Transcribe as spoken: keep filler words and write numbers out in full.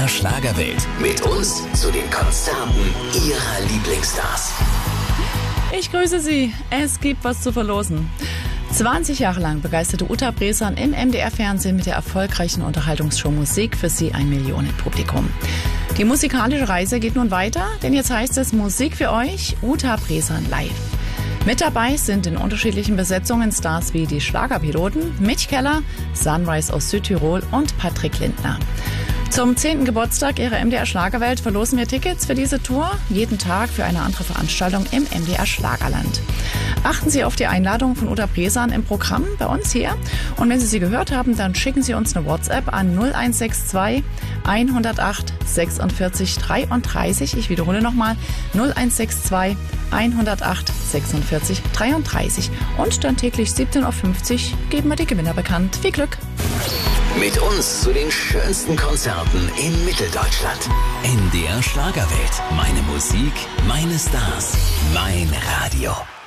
der Schlagerwelt. Mit uns zu den Konzerten Ihrer Lieblingsstars. Ich grüße Sie. Es gibt was zu verlosen. zwanzig Jahre lang begeisterte Uta Bressan im M D R-Fernsehen mit der erfolgreichen Unterhaltungsshow Musik für Sie ein Millionenpublikum. Die musikalische Reise geht nun weiter, denn jetzt heißt es Musik für euch, Uta Bressan live. Mit dabei sind in unterschiedlichen Besetzungen Stars wie die Schlagerpiloten Mitch Keller, Sunrise aus Südtirol und Patrick Lindner. Zum zehnten Geburtstag Ihrer M D R Schlagerwelt verlosen wir Tickets für diese Tour, jeden Tag für eine andere Veranstaltung im M D R Schlagerland. Achten Sie auf die Einladung von Uta Bressan im Programm bei uns hier. Und wenn Sie sie gehört haben, dann schicken Sie uns eine WhatsApp an null eins sechs zwei hundertacht sechsundvierzig dreiunddreißig. Ich wiederhole nochmal null eins sechs zwei hundertacht sechsundvierzig dreiunddreißig. Und dann täglich siebzehn Uhr fünfzig geben wir die Gewinner bekannt. Viel Glück! Mit uns zu den schönsten Konzerten in Mitteldeutschland. M D R Schlagerwelt. Meine Musik, meine Stars, mein Radio.